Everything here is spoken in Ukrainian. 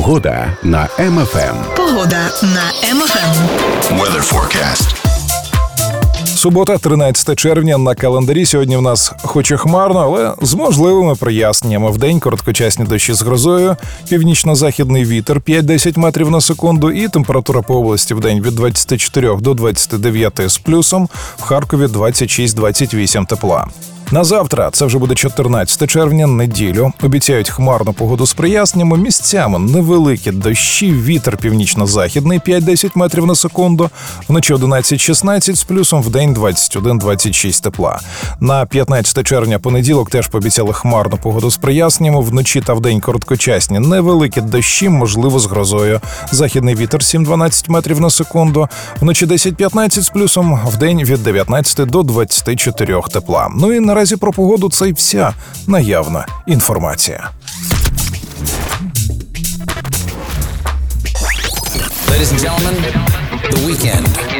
Погода на МФМ. Погода на МФМ. Weather forecast. Субота, 13 червня на календарі. Сьогодні в нас хоч і хмарно, але з можливими проясненнями. Вдень короткочасні дощі з грозою, північно-західний вітер 5-10 метрів на секунду і температура по області вдень від 24 до 29 з плюсом, в Харкові 26-28 тепла. На завтра, це вже буде 14 червня, неділю, обіцяють хмарну погоду з проясненнями, місцями невеликі дощі, вітер північно-західний 5-10 метрів на секунду, вночі 11-16 з плюсом, вдень 21-26 тепла. На 15 червня понеділок теж пообіцяли хмарну погоду з проясненнями, вночі та вдень короткочасні невеликі дощі, можливо з грозою. Західний вітер 7-12 метрів на секунду, вночі 10-15 з плюсом, вдень від 19 до 24 тепла. Ну і наразі про погоду це й вся наявна інформація. Ladies and gentlemen, The Weeknd.